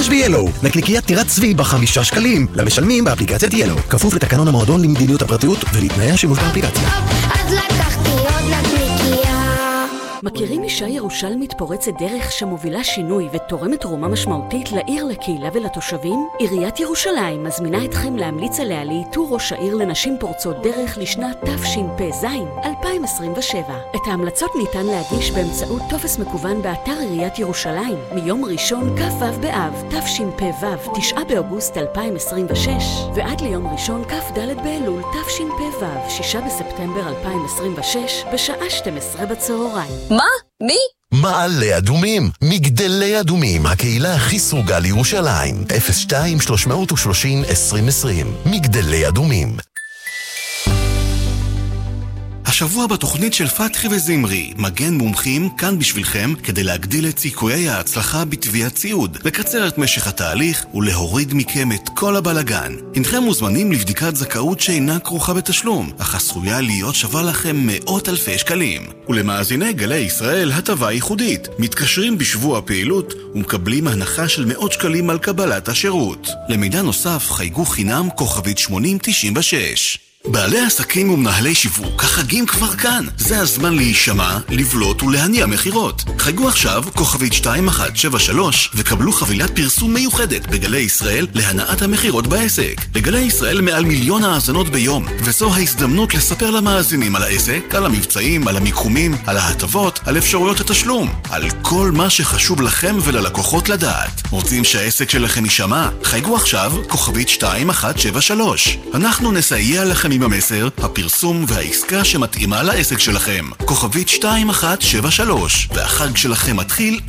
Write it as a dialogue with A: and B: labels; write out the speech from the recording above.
A: חודש ב-Yellow. נקניקיית טירת צבי ב5 שקלים. למשלמים באפליקציית Yellow. כפוף לתקנון המועדון למדיניות הפרטיות ולתנאי השימוש באפליקציה.
B: אז לקחתי עוד נקניקייה.
C: מכירים אישה ירושלמית פורצת דרך שמובילה שינוי ותורמת תרומה משמעותית לעיר, לקהילה ולתושבים? עיריית ירושלים מזמינה אתכם להמליץ עליה לאיתור ראש העיר לנשים פורצות דרך לשנת תשפ"ז 2027. את ההמלצות ניתן להגיש באמצעות טופס מקוון באתר עיריית ירושלים מיום ראשון כ"ו באב תשפ"ו 9 באוגוסט 2026 ועד ליום ראשון כ"ד באלול תשפ"ו 6 בספטמבר 2026 בשעה 12 בצהריים.
D: מה? מי?
E: מעלה אדומים, מגדלי אדומים, הקהילה הכי סרוגה לירושלים. 02-330-2020, מגדלי אדומים.
F: השבוע בתוכנית של פתחי וזמרי, מגן מומחים כאן בשבילכם כדי להגדיל את סיכויי ההצלחה בתביעת ציוד, לקצר את משך התהליך ולהוריד מכם את כל הבלגן. הנכם מוזמנים לבדיקת זכאות שאינה כרוכה בתשלום, אך עשויה להיות שווה לכם מאות אלפי שקלים. ולמאזיני גלי ישראל הטבה ייחודית, מתקשרים בשבוע פעילות ומקבלים הנחה של מאות שקלים על קבלת השירות. למידע נוסף חייגו חינם כוכבית 8096. בעלי עסקים ומנהלי שיווק, החגים כבר כאן. זה הזמן להישמע, לבלוט ולהניע מחירות. חייגו עכשיו כוכבית 2173 וקבלו חבילת פרסום מיוחדת בגלי ישראל להנעת המחירות בעסק. לגלי ישראל מעל 1,000,000 האזנות ביום, וזו ההזדמנות לספר למאזינים על העסק, על המבצעים, על המיקומים, על ההטבות, על אפשרויות התשלום, על כל מה שחשוב לכם וללקוחות לדעת. רוצים שהעסק שלכם יישמע? חייגו עכשיו כוכבית 2173. אנחנו נסייע לכם עם המסר, הפרסום והעסקה שמתאימה לעסק שלכם. כוכבית 2173, והחג שלכם מתחיל